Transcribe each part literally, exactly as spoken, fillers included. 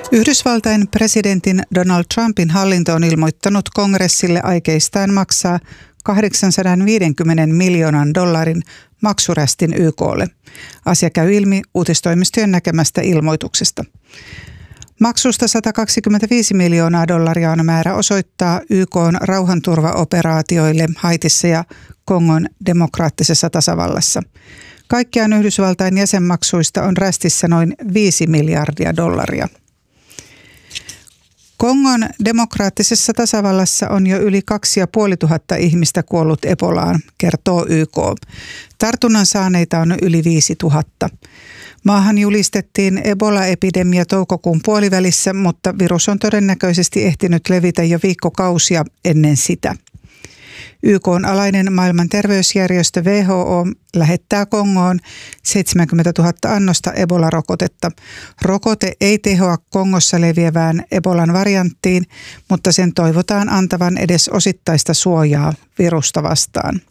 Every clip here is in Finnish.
Yhdysvaltain presidentin Donald Trumpin hallinto on ilmoittanut kongressille aikeistaan maksaa kahdeksansataaviisikymmentä miljoonan dollarin maksurästin Y K:lle. Asia käy ilmi uutistoimistojen näkemästä ilmoituksesta. Maksusta sata kaksikymmentäviisi miljoonaa dollaria on määrä osoittaa Y K:n rauhanturvaoperaatioille Haitissa ja Kongon demokraattisessa tasavallassa. Kaikkiaan Yhdysvaltain jäsenmaksuista on rästissä noin viisi miljardia dollaria. Kongon demokraattisessa tasavallassa on jo yli kaksi ja puoli tuhatta ihmistä kuollut Ebolaan, kertoo Y K. Tartunnan saaneita on yli viisi tuhatta. Maahan julistettiin Ebola-epidemia toukokuun puolivälissä, mutta virus on todennäköisesti ehtinyt levitä jo viikkokausia ennen sitä. Y K:n alainen maailman terveysjärjestö W H O lähettää Kongoon seitsemänkymmentätuhatta annosta Ebola-rokotetta. Rokote ei tehoa Kongossa leviävään Ebolan varianttiin, mutta sen toivotaan antavan edes osittaista suojaa virusta vastaan.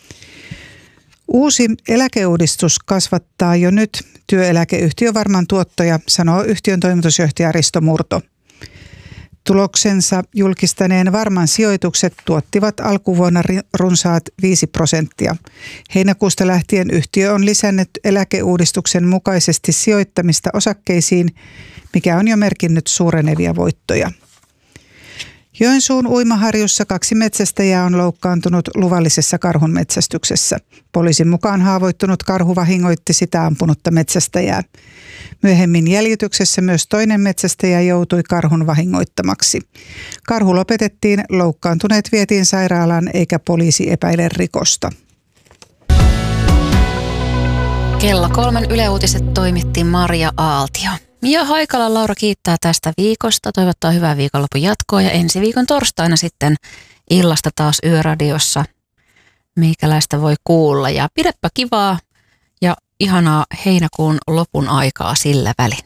Uusi eläkeuudistus kasvattaa jo nyt työeläkeyhtiö Varman tuottoja, sanoo yhtiön toimitusjohtaja Risto Murto. Tuloksensa julkistaneen Varman sijoitukset tuottivat alkuvuonna runsaat viisi prosenttia. Heinäkuusta lähtien yhtiö on lisännyt eläkeuudistuksen mukaisesti sijoittamista osakkeisiin, mikä on jo merkinnyt suurenevia voittoja. Joensuun uimaharjussa kaksi metsästäjää on loukkaantunut luvallisessa karhunmetsästyksessä. Poliisin mukaan haavoittunut karhu vahingoitti sitä ampunutta metsästäjää. Myöhemmin jäljityksessä myös toinen metsästäjä joutui karhun vahingoittamaksi. Karhu lopetettiin, loukkaantuneet vietiin sairaalaan eikä poliisi epäile rikosta. Kello kolmen Yle Uutiset toimitti Maria Aaltio. Ja Haikala Laura kiittää tästä viikosta, toivottaa hyvää viikonlopun jatkoa ja ensi viikon torstaina sitten illasta taas Yöradiossa meikäläistä voi kuulla. Ja pidäpä kivaa ja ihanaa heinäkuun lopun aikaa sillä välin.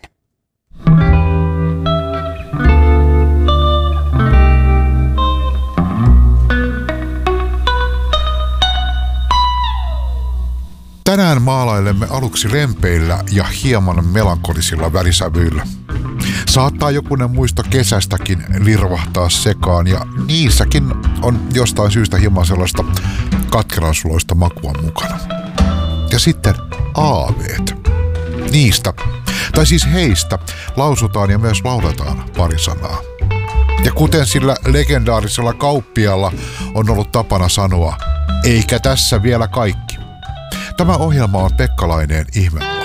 Tänään maalailemme aluksi lempeillä ja hieman melankolisilla värisävyillä. Saattaa jokunen muisto kesästäkin lirvahtaa sekaan ja niissäkin on jostain syystä hieman sellaista katkeransuloista makua mukana. Ja sitten aaveet. Niistä, tai siis heistä, lausutaan ja myös lauletaan pari sanaa. Ja kuten sillä legendaarisella kauppialla on ollut tapana sanoa, eikä tässä vielä kaikki. Tämä ohjelma on Pekka Laineen ihme.